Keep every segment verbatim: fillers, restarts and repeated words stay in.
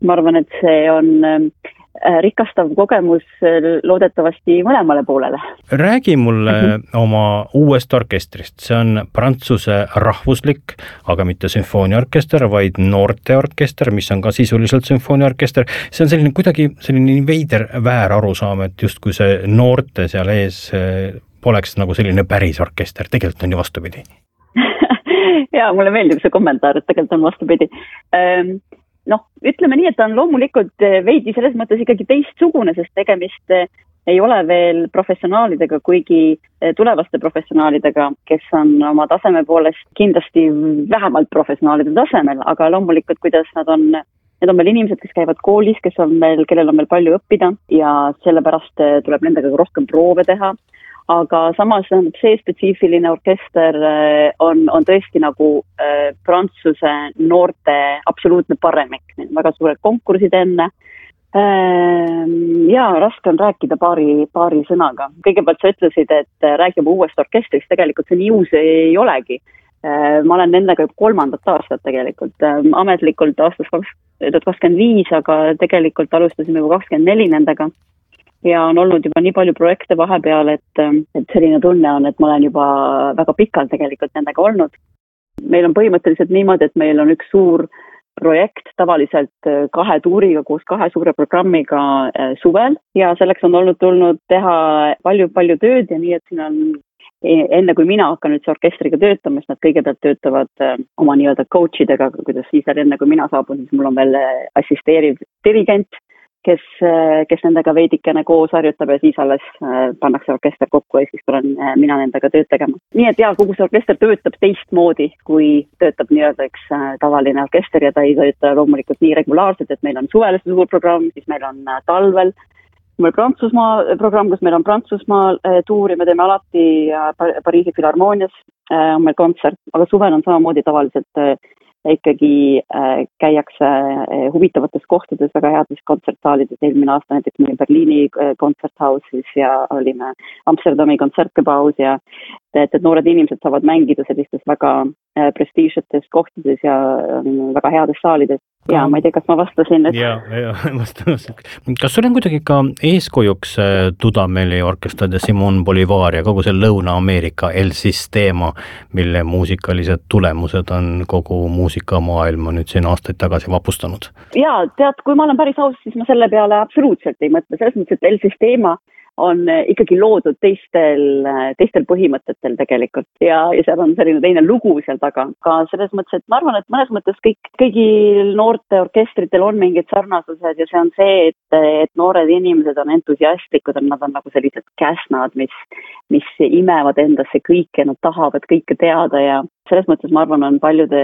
ma arvan, et see on rikastav kogemus loodetavasti mõlemale poolele. Räägi mulle oma uuest orkestrist. See on Prantsuse rahvuslik, aga mitte sümfooniaorkester, vaid noorteorkester, mis on ka sisuliselt sümfooniaorkester. See on selline kuidagi selline veider väär arusaam, et just kui see noorte seal ees poleks nagu selline päris orkester. Tegelikult on ju vastupidi. Ja, mulle meeldib see kommentaar, et tegelikult on vastupidi. Noh, ütleme nii, et ta on loomulikult veidi selles mõttes ikkagi teistsugune, sest tegemist ei ole veel professionaalidega, kuigi tulevaste professionaalidega, kes on oma taseme poolest kindlasti vähemalt professionaalide tasemel, aga loomulikult, kuidas nad on, need on meil inimesed, kes käivad koolis, kes on meil, kellel on meil palju õppida ja sellepärast tuleb nendega rohkem proove teha. Aga samas see spetsiifiline orkester on, on tõesti nagu äh, Prantsuse noorte absoluutne paremik. Väga suured konkursid enne. Äh, ja, raske on rääkida paari, paari sõnaga. Kõigepealt sa ütlesid, et räägime uuest orkestrist. Tegelikult see nii uus ei olegi. Äh, ma olen nendega kolmandat aastat tegelikult. Äh, ametlikult aastas kakskümmend viis, aga tegelikult alustasime juba kakskümmend neli nendega. Ja on olnud juba nii palju projekte vahepeal, et, et selline tunne on, et ma olen juba väga pikalt tegelikult nendega olnud. Meil on põhimõtteliselt niimoodi, et meil on üks suur projekt tavaliselt kahe tuuriga koos kahe suure programmiga suvel ja selleks on olnud tulnud teha palju-palju tööd ja nii, et siin on enne kui mina hakkan nüüd see orkestriga töötama, siis nad kõigepealt töötavad oma nii-öelda coachidega, kuidas siis enne kui mina saabun, siis mul on veel assisteeriv dirigent, kes, kes nendega veidikene koos harjutab ja siis alles pannakse orkester kokku ja siis tulen mina nendega tööd tegema. Nii et jah, kogu see orkester töötab teistmoodi, kui töötab nii-öelda üks tavaline orkester ja ta ei tööta loomulikult nii regulaarselt, et meil on suvel suur programm, siis meil on talvel. Meil Prantsusmaa programm, kus meil on Prantsusmaa tuuri, me teeme alati Pariisi Filharmoonias on meil kontsert, aga suvel on samamoodi tavaliselt ikkagi käiakse huvitavates kohtades, väga heades kontsertsaalides. Eelmine aasta näiteks meil Berliini kontserthausis ja olime Amsterdami kontsertgebaus ja et, et noored inimesed saavad mängida sellistes väga prestiižsetes kohtades ja väga heades saalides. Ja ma ei tea, kas ma vastasin. Et... Ja, ja, vastasin. Kas sul on kuidagi ka eeskujuks Dudameli orkester de Simon Bolivar ja kogu see Lõuna-Ameerika El Sistema, mille muusikalised tulemused on kogu muusikamaailma nüüd siin aastaid tagasi vapustanud? Ja, tead, kui ma olen päris aus, siis ma selle peale absoluutselt ei mõtle. Selles mõttes, et El Sistema on ikkagi loodud teistel, teistel põhimõtetel tegelikult ja, ja seal on selline teine lugu seal taga. Ka selles mõttes, et ma arvan, et mõnes mõttes kõik, kõigil noorte orkestritel on mingid sarnasused ja see on see, et, et noored inimesed on entusiastlikud, nad on nagu sellised käsnad, mis, mis imevad endasse kõike, nad tahavad kõike teada ja selles mõttes ma arvan, on paljude,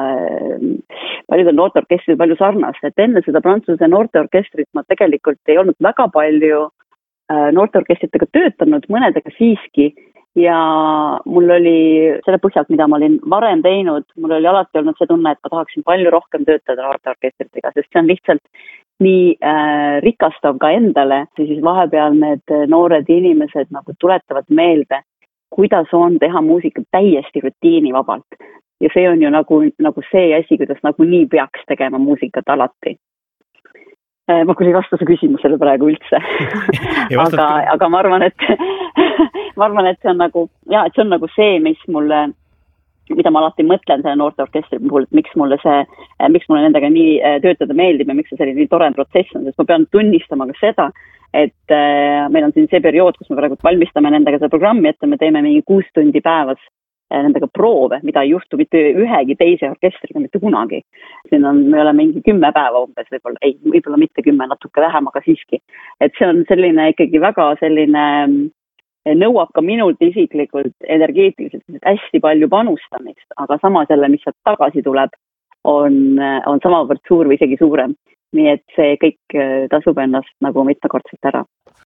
äh, paljude noorteorkestrid palju sarnast, et enne seda Prantsuse noorteorkestrit ma tegelikult ei olnud väga palju noorteorkestritega töötanud, mõnedega siiski ja mul oli selle põhjalt, mida ma olin varem teinud, mul oli alati olnud see tunne, et ma tahaksin palju rohkem töötada noorteorkestritega, sest see on lihtsalt nii äh, rikastav ka endale, siis vahepeal need noored inimesed nagu tuletavad meelde, kuidas on teha muusikat täiesti rutiinivabalt ja see on ju nagu, nagu see asi, kuidas nagu nii peaks tegema muusikat alati. Ma küll ei vasta su küsimusele praegu üldse, aga, aga ma arvan, et ma arvan, et see on nagu, ja, et see on nagu see, mis mulle, mida ma alati mõtlen selle noorteorkestri puhul, et miks mulle see, miks mulle nendega nii töötada meeldib ja miks see selline nii tore protsess on, sest ma pean tunnistama ka seda, et meil on siin see periood, kus me praegu valmistame nendega seda programmi, et me teeme mingi kuus tundi päevas nendega proove, mida ei juhtu mitte ühegi teise orkestriga mitte kunagi. Siin on, me oleme mingi kümme päeva umbes, võib-olla, ei, võib-olla mitte kümme, natuke vähem, aga siiski. Et see on selline ikkagi väga selline, nõuab ka minult isiklikult energeetiliselt hästi palju panustamist, aga samas jälle, mis sealt tagasi tuleb, on, on samavõrd suur või isegi suurem. Nii et see kõik tasub ennast nagu mitmekordselt ära.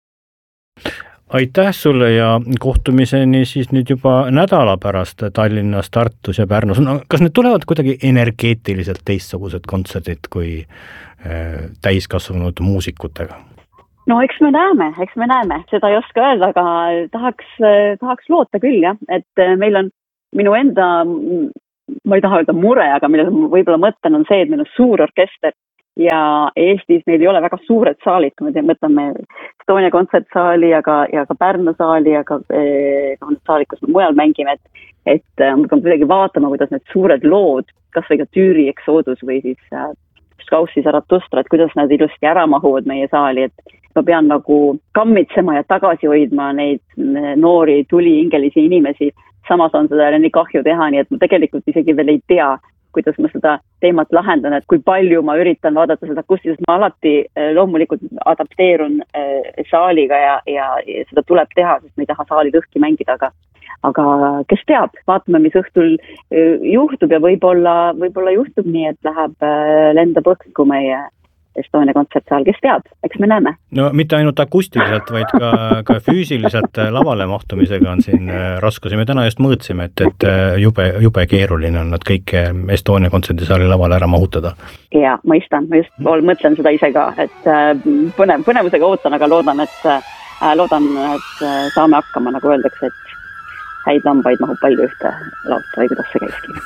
Aitäh sulle ja kohtumiseni siis nüüd juba nädala pärast Tallinnas, Tartus ja Pärnus. No, kas need tulevad kuidagi energeetiliselt teistsugused kontserdid kui äh, täiskasvanud muusikutega? No eks me näeme, eks me näeme. Seda ei oska öelda, aga tahaks, tahaks loota küll, jah. Et meil on minu enda, ma ei taha öelda mure, aga mille võib-olla mõtlen on see, et meil on suur orkester ja Eestis neil ei ole väga suured saalid, kui me mõtleme Estonia kontsertsaali ja ka, ja ka Pärnu saali ja ka eh, saalid, kus me mujal mängime, et, et ma pean kuidagi vaatama, kuidas need suured lood, kas või ka Tüüri Exodus või siis äh, Straussi Zarathustra, et kuidas nad ilusti ära mahuvad meie saali, et ma pean nagu kammitsema ja tagasi hoidma neid noori tulihingelisi inimesi, samas on seda nii kahju teha, nii et ma tegelikult isegi veel ei tea, kuidas ma seda teemat lahendan, et kui palju ma üritan vaadata seda akustiliselt, ma alati loomulikult adapteerun saaliga ja, ja, ja seda tuleb teha, sest me ei taha saali lõhki mängida, aga, aga kes teab, vaatame, mis õhtul juhtub ja võib-olla, võib-olla juhtub nii, et läheb lendab õhku meie Estonia kontsertsaal, kes teab, eks me näeme. No mitte ainult akustiliselt, vaid ka, ka füüsiliselt lavale mahtumisega on siin raskusi. Me täna just mõõtsime, et, et jube, jube keeruline on nad kõik Estonia kontserdisaali lavale ära mahutada. Ja, mõistan, ma just mõtlen seda ise ka, et põnev, põnevusega ootan, aga loodan, et, loodan, et saame hakkama, nagu öeldakse, et häid lambaid mahub palju ühte laota või kuidas see käiski.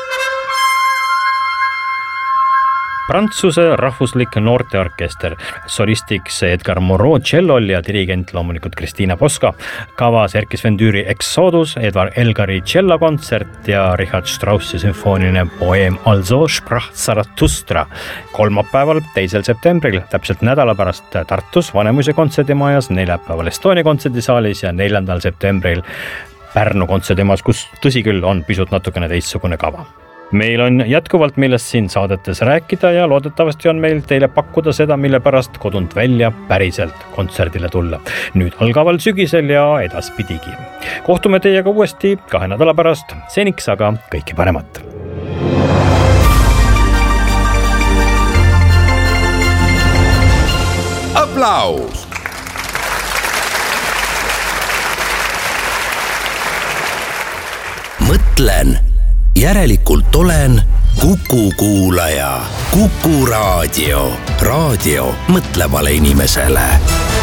Prantsuse rahvuslik noorteorkester, solistiks Edgar Moreau tšellol ja dirigent loomulikult Kristiina Poska, kavas Erkki Sven Tüüri Exodus, Edvard Elgari tšellakontsert ja Richard Straussi sümfooniline poeem Also sprach Zarathustra. Kolmapäeval, teisel septembril, täpselt nädala pärast Tartus Vanemuise kontserdimajas, neljapäeval Estonia kontserdisaalis ja neljandal septembril Pärnu kontserdimajas, kus tõsi küll on pisut natukene teistsugune kava. Meil on jätkuvalt millest siin saadetes rääkida ja loodetavasti on meil teile pakkuda seda, mille pärast kodunt välja päriselt kontserdile tulla. Nüüd algaval sügisel ja edaspidigi. Kohtume teiega uuesti kahe nädala pärast. Seniks aga kõike paremat. Aplaus! Mõtlen. Järelikult olen Kuku kuulaja. Kuku raadio. Raadio mõtlevale inimesele.